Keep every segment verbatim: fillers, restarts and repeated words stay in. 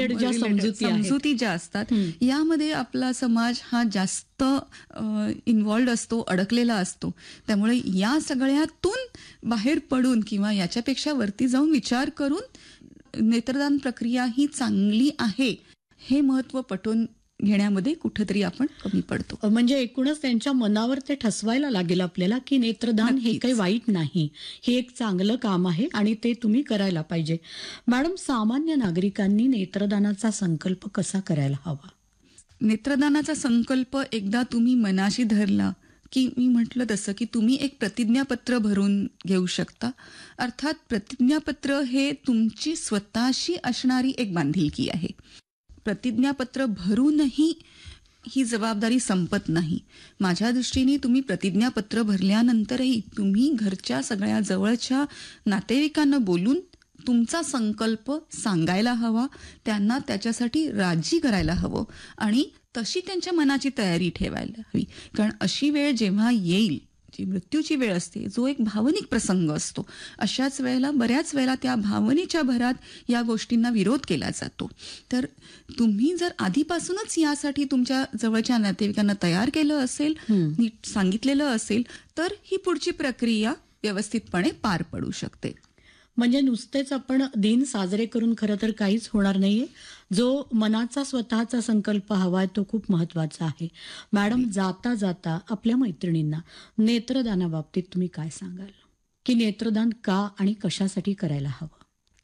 Related ज्या समजुती आहेत. समजुती ज्या असतात हं. यामध्ये आपला समाज हा जास्त इन्व्हॉल्ड असतो, अडकलेला असतो. त्यामुळे या सगळ्यातून बाहेर पडून किंवा याच्यापेक्षा वरती जाऊन विचार करून नेत्रदान प्रक्रिया ही चांगली आहे हे महत्त्व पटवून घेण्यामध्ये कुठेतरी आपण कमी पडतो. म्हणजे एकूणच त्यांच्या मनावर ते ठसवायला लागेल आपल्याला की नेत्रदान हे नक्कीच. काही वाईट नाही, हे एक चांगलं काम आहे आणि ते तुम्ही करायला पाहिजे. मॅडम, सामान्य नागरिकांनी नेत्रदानाचा संकल्प कसा करायला हवा? नेत्रदानाचा संकल्प एकदा तुम्ही मनाशी धरला की मी म्हटलं तसं की तुम्ही एक प्रतिज्ञापत्र भरून घेऊ शकता. अर्थात प्रतिज्ञापत्र हे तुमची स्वतःशी असणारी एक बांधिलकी आहे. प्रतिज्ञापत्र भरूनही ही जबाबदारी संपत नाही. माझ्या दृष्टीने तुम्ही प्रतिज्ञापत्र भरल्यानंतरही तुम्ही घरच्या सगळ्या जवळच्या नातेवाईकांना बोलून तुमचा संकल्प सांगायला हवा, त्यांना त्याच्यासाठी राजी करायला हवं आणि तशी त्यांच्या मनाची तयारी ठेवायला हवी. कारण अशी वेळ जेव्हा येईल, जी मृत्यूची वेळ असते, जो एक भावनिक प्रसंग असतो, अशाच वेळेला बऱ्याच वेळेला त्या भावनेच्या भरात या गोष्टींना विरोध केला जातो. तर तुम्ही जर आधीपासूनच यासाठी तुमच्या जवळच्या नातेवाईकांना तयार केलं असेल, नीट सांगितलेलं असेल, तर ही पुढची प्रक्रिया व्यवस्थितपणे पार पडू शकते. म्हणजे नुसतेच आपण दिन साजरे करून खरं तर काहीच होणार नाहीये. जो मनाचा स्वतःचा संकल्प हवाय तो खूप महत्वाचा आहे. मॅडम, जाता जाता आपल्या मैत्रिणींना नेत्रदानाबाबतीत तुम्ही काय सांगाल की नेत्रदान का आणि कशासाठी करायला हवं?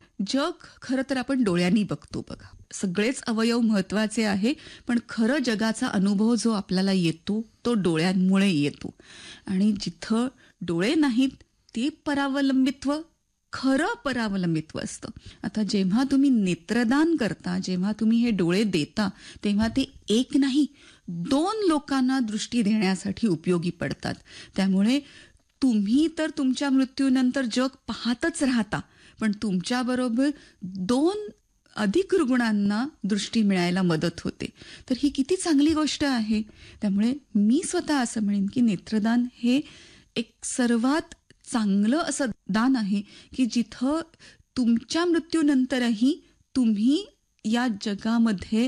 जग खरं तर आपण डोळ्यांनी बघतो बघा. सगळेच अवयव महत्वाचे आहे, पण खरं जगाचा अनुभव जो आपल्याला येतो तो डोळ्यांमुळे येतो. आणि जिथं डोळे नाहीत ते परावलंबित्व खरं परावलंबित्व असतं. आता जेव्हा तुम्ही नेत्रदान करता, जेव्हा तुम्ही हे डोळे देता, तेव्हा ते एक नाही दोन लोकांना दृष्टी देण्यासाठी उपयोगी पडतात. त्यामुळे तुम्ही तर तुमच्या मृत्यूनंतर जग पाहतच राहता, पण तुमच्याबरोबर दोन अधिक रुग्णांना दृष्टी मिळायला मदत होते. तर ही किती चांगली गोष्ट आहे. त्यामुळे मी स्वतः असं म्हणेन की नेत्रदान हे एक सर्वात चांगलं असं दान आहे की जिथं तुमच्या मृत्यूनंतरही तुम्ही या जगामध्ये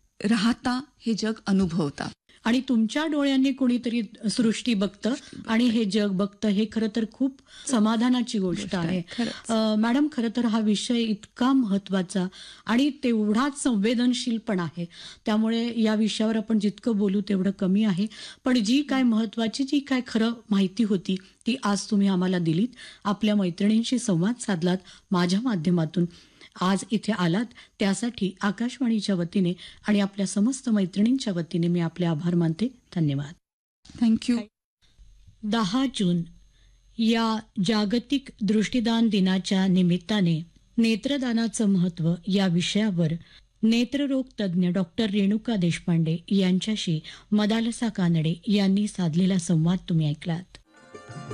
राहता, हे जग अनुभवता आणि तुमच्या डोळ्यांनी कोणीतरी सृष्टी बघतं आणि हे जग बघतं. हे खरं तर खूप समाधानाची गोष्ट आहे. मॅडम, खरं तर हा विषय इतका महत्वाचा आणि तेवढाच संवेदनशील पण आहे. त्यामुळे या विषयावर आपण जितकं बोलू तेवढं कमी आहे. पण जी काय महत्वाची, जी काय खरं माहिती होती ती आज तुम्ही आम्हाला दिलीत. आपल्या मैत्रिणींशी संवाद साधलात माझ्या माध्यमातून. आज इथे आलात त्यासाठी आकाशवाणीच्या वतीने आणि आपल्या समस्त मैत्रिणींच्या वतीने मी आपले आभार मानते. धन्यवाद. थँक्यू. दहा जून या जागतिक दृष्टिदान दिनाच्या निमित्ताने नेत्रदानाचं महत्त्व या विषयावर नेत्ररोग तज्ज्ञ डॉक्टर रेणुका देशपांडे यांच्याशी मदालसा कानडे यांनी साधलेला संवाद तुम्ही ऐकलात.